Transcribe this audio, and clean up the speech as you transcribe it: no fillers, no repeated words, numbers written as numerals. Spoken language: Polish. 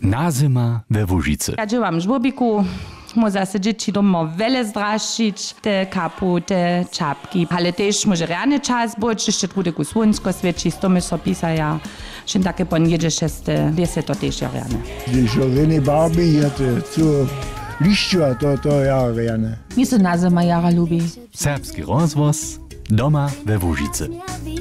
Nazima we Łužicy. Ja działam w żłobiku. Może se dzieci doma wiele zdraszyć, te kapu, te czapki. Ale też może rany czas być, jeszcze trudy ku słonsko świeci, to my so pisaja. Że takie ponjedzie szeste, wiese to też ja rany. Když rene barby jete, co lišťa, to ja rane. Mi se nazima jara lubi. Serbski rozvoz doma we Łužicy.